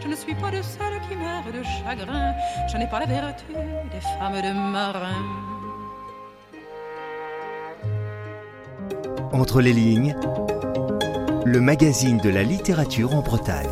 Je ne suis pas de celles qui meurent de chagrin. Je n'ai pas la vertu des femmes de marin. Entre les lignes, le magazine de la littérature en Bretagne.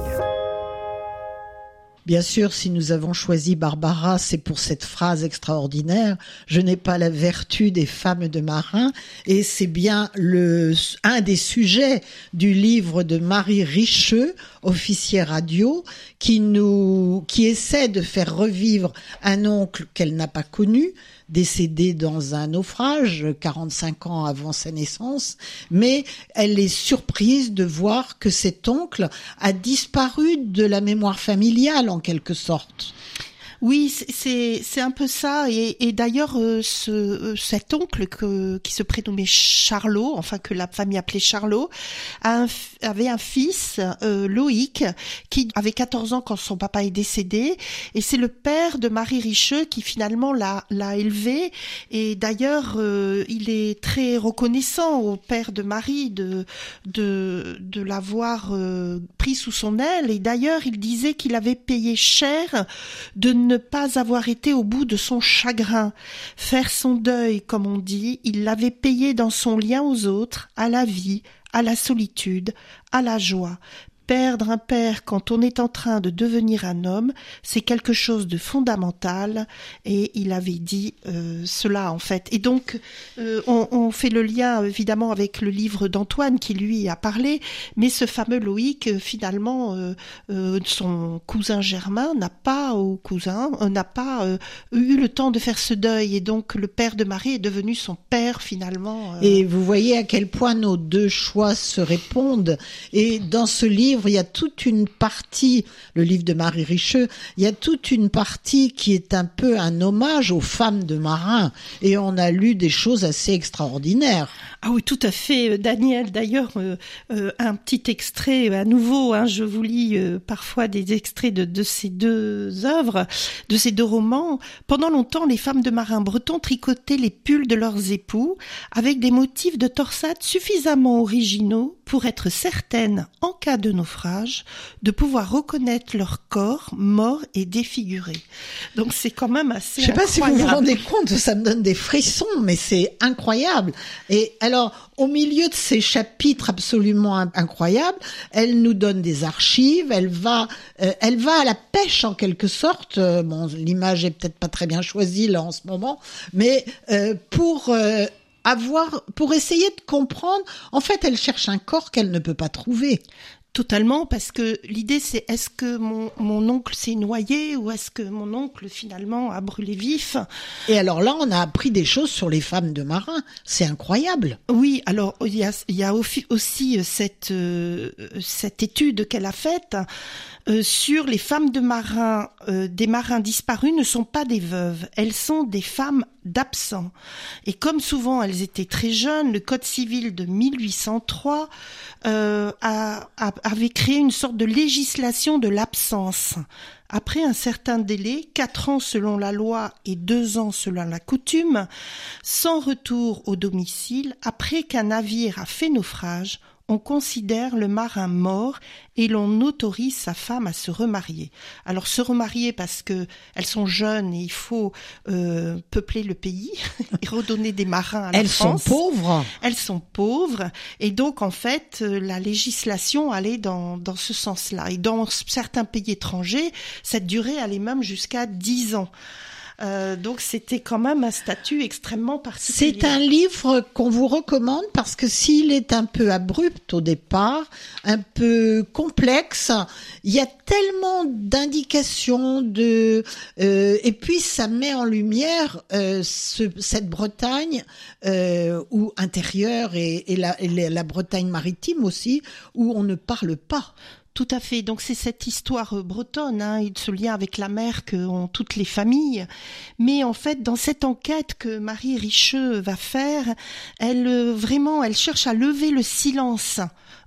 Bien sûr, si nous avons choisi Barbara, c'est pour cette phrase extraordinaire « Je n'ai pas la vertu des femmes de marin » et c'est bien un des sujets du livre de Marie Richeux, officier radio, qui essaie de faire revivre un oncle qu'elle n'a pas connu, décédé dans un naufrage 45 ans avant sa naissance, mais elle est surprise de voir que cet oncle a disparu de la mémoire familiale en quelque sorte. Oui, c'est un peu ça. Et d'ailleurs, cet oncle qui se prénommait Charlot, enfin que la famille appelait Charlot, avait un fils, Loïc, qui avait 14 ans quand son papa est décédé. Et c'est le père de Marie Richeux qui finalement l'a élevé. Et d'ailleurs, il est très reconnaissant au père de Marie de l'avoir pris sous son aile. Et d'ailleurs, il disait qu'il avait payé cher de ne pas avoir été au bout de son chagrin. Faire son deuil, comme on dit, il l'avait payé dans son lien aux autres, à la vie, à la solitude, à la joie. Perdre un père quand on est en train de devenir un homme, c'est quelque chose de fondamental, et il avait dit cela en fait. Et donc on fait le lien évidemment avec le livre d'Antoine qui lui a parlé, mais ce fameux Loïc finalement son cousin Germain n'a pas eu le temps de faire ce deuil, et donc le père de Marie est devenu son père finalement. Et vous voyez à quel point nos deux choix se répondent, et dans ce livre il y a toute une partie, le livre de Marie Richeux, il y a toute une partie qui est un peu un hommage aux femmes de marins, et on a lu des choses assez extraordinaires. Ah oui, tout à fait, Daniel. D'ailleurs, un petit extrait à nouveau, je vous lis parfois des extraits de ces deux œuvres, de ces deux romans. Pendant longtemps, les femmes de marins bretons tricotaient les pulls de leurs époux avec des motifs de torsade suffisamment originaux pour être certaines, en cas de naufrage, de pouvoir reconnaître leur corps mort et défiguré. Donc c'est quand même assez incroyable. Je sais pas si vous vous rendez compte, ça me donne des frissons, mais c'est incroyable. Et alors, au milieu de ces chapitres absolument incroyables, elle nous donne des archives, elle va à la pêche en quelque sorte. Bon, l'image est peut-être pas très bien choisie là en ce moment, mais pour essayer de comprendre, en fait, elle cherche un corps qu'elle ne peut pas trouver. Totalement, parce que l'idée c'est est-ce que mon oncle s'est noyé ou est-ce que mon oncle finalement a brûlé vif. Et alors là, on a appris des choses sur les femmes de marins. C'est incroyable. Oui, alors il y a aussi cette étude qu'elle a faite sur les femmes de marins. Des marins disparus ne sont pas des veuves, elles sont des femmes d'absents. Et comme souvent elles étaient très jeunes, le Code civil de 1803 avait créé une sorte de législation de l'absence. Après un certain délai, 4 ans selon la loi et 2 ans selon la coutume, sans retour au domicile, après qu'un navire a fait naufrage, on considère le marin mort et l'on autorise sa femme à se remarier. Alors se remarier parce que elles sont jeunes et il faut peupler le pays et redonner des marins à la France. Elles sont pauvres et donc en fait la législation allait dans ce sens-là. Et dans certains pays étrangers, cette durée allait même jusqu'à 10 ans. Donc c'était quand même un statut extrêmement particulier. C'est un livre qu'on vous recommande parce que s'il est un peu abrupt au départ, un peu complexe, il y a tellement d'indications et puis ça met en lumière cette Bretagne ou intérieure et la Bretagne maritime aussi où on ne parle pas. Tout à fait. Donc c'est cette histoire bretonne, ce lien avec la mer qu'ont toutes les familles. Mais en fait, dans cette enquête que Marie Richeux va faire, elle cherche à lever le silence.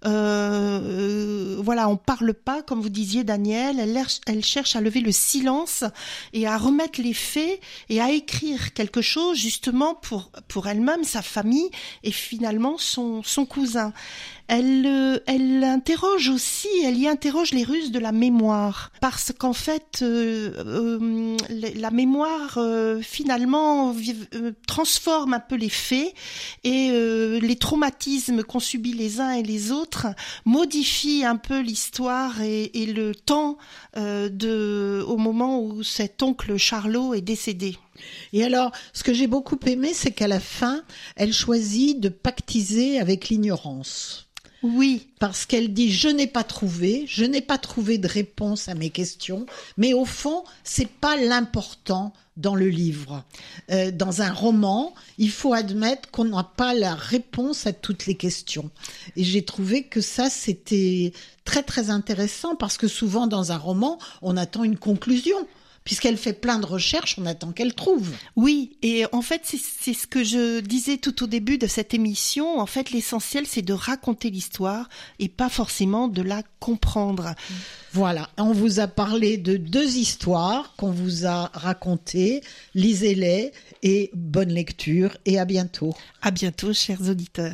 On parle pas, comme vous disiez, Daniel. Elle cherche à lever le silence et à remettre les faits et à écrire quelque chose justement pour elle-même, sa famille et finalement son cousin. Elle interroge aussi, elle y interroge les ruses de la mémoire, parce qu'en fait, la mémoire finalement transforme un peu les faits et les traumatismes qu'ont subis les uns et les autres modifient un peu l'histoire et le temps au moment où cet oncle Charlot est décédé. Et alors, ce que j'ai beaucoup aimé, c'est qu'à la fin, elle choisit de pactiser avec l'ignorance. Oui. Parce qu'elle dit, je n'ai pas trouvé de réponse à mes questions, mais au fond, c'est pas l'important dans le livre. Dans un roman, il faut admettre qu'on n'a pas la réponse à toutes les questions. Et j'ai trouvé que ça, c'était très très intéressant, parce que souvent dans un roman, on attend une conclusion. Puisqu'elle fait plein de recherches, on attend qu'elle trouve. Oui, et en fait, c'est ce que je disais tout au début de cette émission. En fait, l'essentiel, c'est de raconter l'histoire et pas forcément de la comprendre. Voilà, on vous a parlé de 2 histoires qu'on vous a racontées. Lisez-les et bonne lecture et à bientôt. À bientôt, chers auditeurs.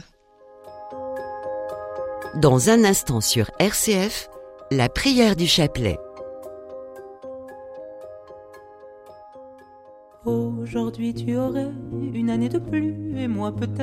Dans un instant sur RCF, la prière du chapelet. Aujourd'hui tu aurais une année de plus et moi peut-être